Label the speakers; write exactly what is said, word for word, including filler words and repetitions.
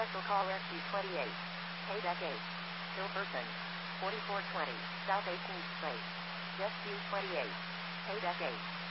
Speaker 1: Special call S G twenty-eight. Payback eight. Hill person. forty-four twenty. South eighteenth Place. Rescue twenty-eight. Payback eight.